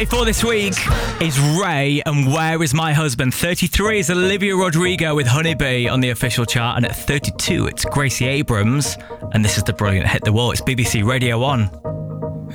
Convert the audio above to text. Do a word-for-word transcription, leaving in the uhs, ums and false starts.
thirty-four this week is Ray and Where Is My Husband. thirty-three is Olivia Rodrigo with Honeybee on the official chart. And at thirty-two, it's Gracie Abrams. And this is the brilliant Hit the Wall. It's B B C Radio one.